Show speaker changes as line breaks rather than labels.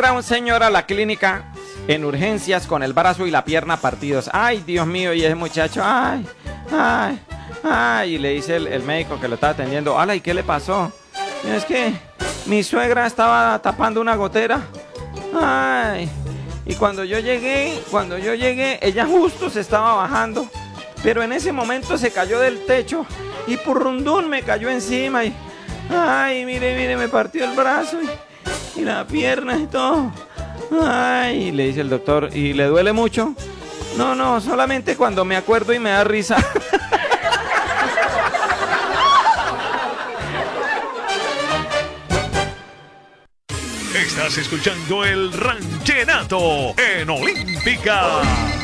entra un señor a la clínica en urgencias con el brazo y la pierna partidos. Ay, Dios mío, y ese muchacho, ay, ay, ay. Y le dice el médico que lo estaba atendiendo, ala, ¿y qué le pasó? Y es que mi suegra estaba tapando una gotera. Ay. Y cuando yo llegué, ella justo se estaba bajando. Pero en ese momento se cayó del techo y purrundún me cayó encima y... Ay, mire, me partió el brazo y la pierna y todo. Ay, le dice el doctor, ¿y le duele mucho? No, solamente cuando me acuerdo y me da risa.
Estás escuchando el Ranchenato en Olímpica.